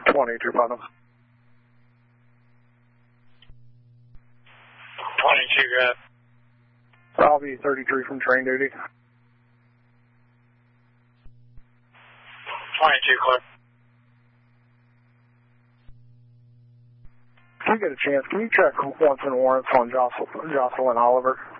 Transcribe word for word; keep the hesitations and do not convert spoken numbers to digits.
twenty-two, Putnam. twenty-two, good. Robbie, thirty-three from train duty. twenty-two, clear. If you get a chance, can you check once in warrants on Jocelyn, Jocelyn Oliver?